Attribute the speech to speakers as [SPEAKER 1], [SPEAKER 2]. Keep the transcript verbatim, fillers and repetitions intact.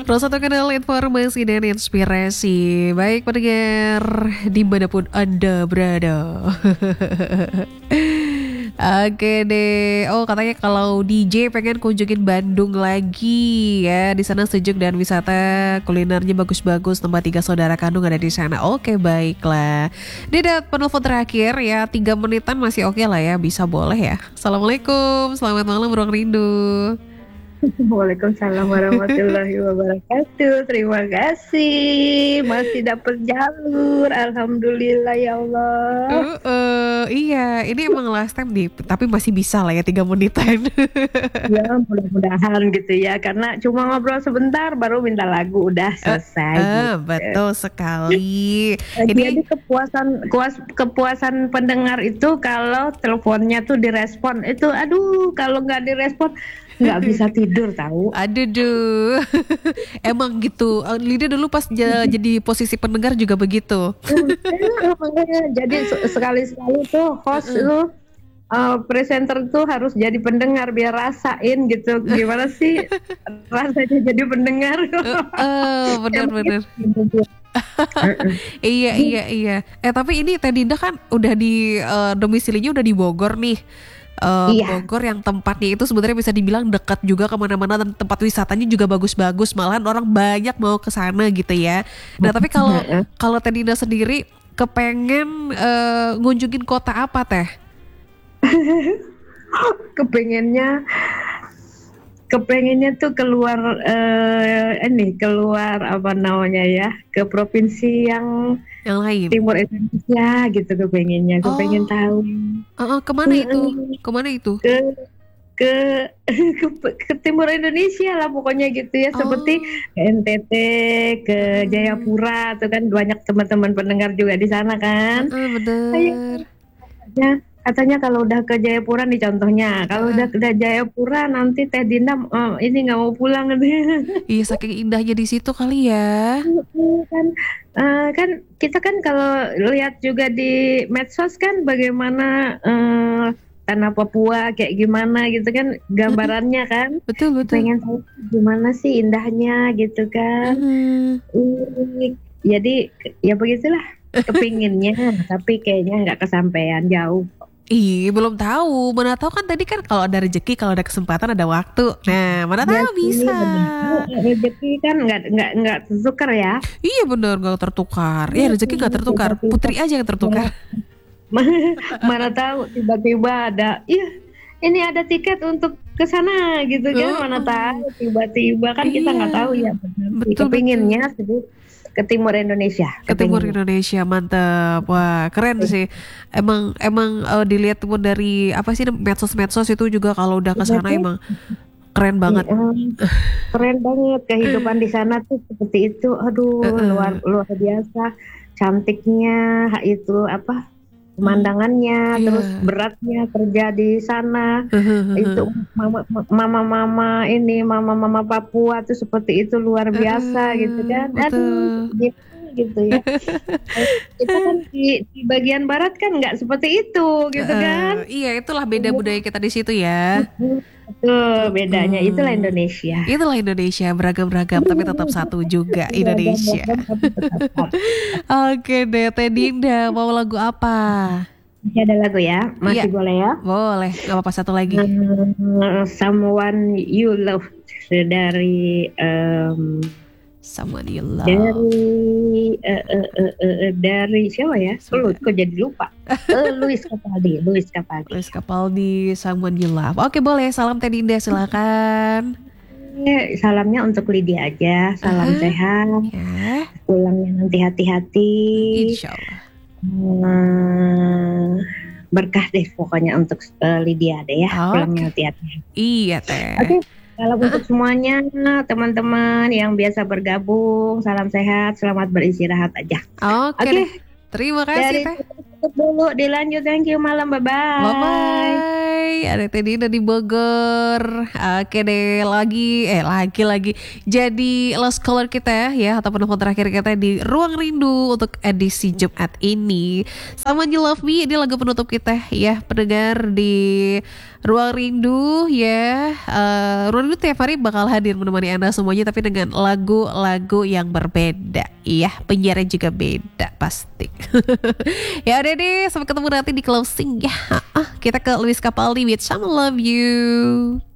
[SPEAKER 1] Salah satu kanal informasi dan inspirasi. Baik pendengar dimanapun Anda berada. Oke deh. Oh katanya kalau D J pengen kunjungin Bandung lagi ya. Di sana sejuk dan wisata kulinernya bagus-bagus. Tempat tiga saudara kandung ada di sana. Oke baiklah. Dia penelpon terakhir ya. Tiga menitan masih oke lah ya. Bisa boleh ya. Assalamualaikum. Selamat malam Ruang Rindu.
[SPEAKER 2] Waalaikumsalam warahmatullahi wabarakatuh. Terima kasih masih dapat jalur. Alhamdulillah ya Allah.
[SPEAKER 1] Uh, uh, iya, ini emang last time nih, tapi masih bisa lah ya tiga menitan.
[SPEAKER 2] Ya mudah-mudahan gitu ya, karena cuma ngobrol sebentar baru minta lagu udah selesai.
[SPEAKER 1] Uh, uh,
[SPEAKER 2] gitu.
[SPEAKER 1] Betul sekali.
[SPEAKER 2] Jadi
[SPEAKER 1] Ini
[SPEAKER 2] kepuasan kuas, kepuasan pendengar itu kalau teleponnya tuh direspon itu, aduh kalau nggak direspon nggak bisa tidur tahu.
[SPEAKER 1] Aduh, duh. Emang gitu. Lida dulu pas j- jadi posisi pendengar juga begitu.
[SPEAKER 2] Jadi sekali-sekali tuh host itu uh, presenter tuh harus jadi pendengar biar rasain gitu gimana sih rasanya jadi pendengar.
[SPEAKER 1] uh, Benar-benar. Iya iya iya. Eh tapi ini Teh Dinda kan udah di uh, domisilinya udah di Bogor nih. Uh,
[SPEAKER 2] Iya.
[SPEAKER 1] Bogor yang tempatnya itu sebenarnya bisa dibilang dekat juga kemana-mana dan tempat wisatanya juga bagus-bagus, malahan orang banyak mau ke sana gitu ya. Nah tapi kalau kalau Teh Dinda sendiri kepengen uh, ngunjungin kota apa Teh?
[SPEAKER 2] Kepengennya kepengennya tuh keluar uh, ini keluar apa namanya ya ke provinsi yang
[SPEAKER 1] Yang lain?
[SPEAKER 2] timur Indonesia gitu kepengennya. Kepengen
[SPEAKER 1] Oh.
[SPEAKER 2] tahu.
[SPEAKER 1] Uh, uh, kemana itu? Kemana itu?
[SPEAKER 2] ke ke ke, ke timur Indonesia lah pokoknya gitu ya,
[SPEAKER 1] Oh.
[SPEAKER 2] seperti ke N T T, ke
[SPEAKER 1] Hmm.
[SPEAKER 2] Jayapura tuh kan banyak teman-teman pendengar juga di sana kan.
[SPEAKER 1] Uh, uh, bener.
[SPEAKER 2] Katanya, katanya kalau udah ke Jayapura nih contohnya, kalau
[SPEAKER 1] Uh.
[SPEAKER 2] udah ke Jayapura nanti Teh Dinda oh, ini nggak mau pulang katanya.
[SPEAKER 1] Iya saking indahnya di situ kali ya.
[SPEAKER 2] kan eh, kan kita kan kalau lihat juga di medsos kan bagaimana eh, tanah Papua kayak gimana gitu kan gambarannya kan.
[SPEAKER 1] Betul betul.
[SPEAKER 2] Pengen tahu gimana sih indahnya gitu kan.
[SPEAKER 1] Uh.
[SPEAKER 2] Unik. Jadi ya begitulah kepinginnya tapi kayaknya nggak kesampaian jauh.
[SPEAKER 1] Ih, belum tahu. Mana tahu kan tadi kan kalau ada rezeki, kalau ada kesempatan, ada waktu. Nah, mana
[SPEAKER 2] Ya
[SPEAKER 1] tahu
[SPEAKER 2] sih,
[SPEAKER 1] bisa.
[SPEAKER 2] benar. Rezeki kan nggak nggak nggak tertukar ya.
[SPEAKER 1] Iya bener, gak tertukar. Ya rezeki gak tertukar. Putri aja yang tertukar.
[SPEAKER 2] Mana tahu tiba-tiba ada, iya ini ada tiket untuk ke sana gitu kan. Mana tahu tiba-tiba kan kita nggak
[SPEAKER 1] Iya.
[SPEAKER 2] tahu ya.
[SPEAKER 1] Betul,
[SPEAKER 2] Kepinginnya sih ke timur Indonesia.
[SPEAKER 1] Ke timur
[SPEAKER 2] Kepingin.
[SPEAKER 1] Indonesia, mantep. Wah, keren sih. Emang emang uh, dilihat pun dari apa sih medsos-medsos itu juga kalau udah ke sana emang keren banget.
[SPEAKER 2] Mm, keren banget kehidupan di sana tuh seperti itu. Aduh,
[SPEAKER 1] Uh-uh.
[SPEAKER 2] luar luar biasa. Cantiknya itu apa? Pemandangannya,
[SPEAKER 1] Iya.
[SPEAKER 2] terus beratnya kerja di sana. Itu mama mama mama ini mama mama Papua tuh seperti itu luar biasa
[SPEAKER 1] Uh-uh,
[SPEAKER 2] gitu kan.
[SPEAKER 1] betul.
[SPEAKER 2] Aduh, gitu, gitu ya. Kita kan di, di bagian barat kan nggak seperti itu gitu
[SPEAKER 1] Uh,
[SPEAKER 2] kan.
[SPEAKER 1] Iya, itulah beda budaya kita di situ ya.
[SPEAKER 2] Betul, bedanya
[SPEAKER 1] Hmm.
[SPEAKER 2] itulah Indonesia.
[SPEAKER 1] Itulah Indonesia, beragam-ragam tapi tetap satu juga Indonesia. Oke deh, Teh Dinda, mau lagu apa?
[SPEAKER 2] Masih ada lagu ya? Masih
[SPEAKER 1] Iya.
[SPEAKER 2] boleh ya?
[SPEAKER 1] Boleh, gak apa-apa satu lagi.
[SPEAKER 2] Hmm, Someone You Love dari um,
[SPEAKER 1] Someone You Love.
[SPEAKER 2] dari uh, uh, uh, uh, uh, dari siapa ya? Lu kok jadi lupa? uh, Luis Capaldi, Luis Capaldi.
[SPEAKER 1] Luis Capaldi, Someone You Love. Oke boleh, salam Teh Dinda, silakan.
[SPEAKER 2] Eh, Salamnya untuk Lydia aja, salam
[SPEAKER 1] Uh-huh.
[SPEAKER 2] sehat,
[SPEAKER 1] Ya,
[SPEAKER 2] pulangnya nanti hati-hati.
[SPEAKER 1] insya Allah.
[SPEAKER 2] Hmm, berkah deh pokoknya untuk uh, Lydia deh ya,
[SPEAKER 1] Oke.
[SPEAKER 2] pulangnya hati-hati.
[SPEAKER 1] Iya Teh.
[SPEAKER 2] Oke, salam untuk semuanya teman-teman yang biasa bergabung, salam sehat, selamat beristirahat aja.
[SPEAKER 1] Oke
[SPEAKER 2] Oke.
[SPEAKER 1] deh. Terima kasih
[SPEAKER 2] Dari
[SPEAKER 1] Teh.
[SPEAKER 2] tutup dulu, dilanjut, thank you, malam, bye bye.
[SPEAKER 1] Bye bye. hai. Ada Tedina di Bogor. Oke deh, lagi eh lagi lagi jadi last caller kita ya, atau penelpon terakhir kita di Ruang Rindu untuk edisi Jumat ini. Sama You Love Me, ini lagu penutup kita ya, pendengar di Ruang Rindu ya. Uh, Ruang Rindu tiap hari bakal hadir menemani Anda semuanya, tapi dengan lagu-lagu yang berbeda. Iya, penyiarnya juga beda pasti. Ya udah deh, sampai ketemu nanti di closing ya. Ah, kita ke Lewis Capaldi with Some Love You.